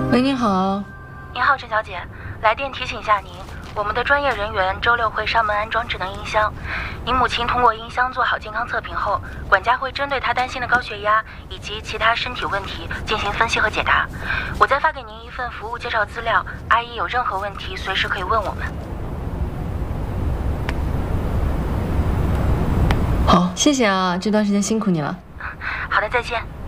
喂，你好。 您好，陈小姐，来电提醒一下您，我们的专业人员周六会上门安装智能音箱。您母亲通过音箱做好健康测评后，管家会针对她担心的高血压以及其他身体问题进行分析和解答。我再发给您一份服务介绍资料，阿姨有任何问题随时可以问我们。 好，谢谢啊，这段时间辛苦你了。 好的，再见。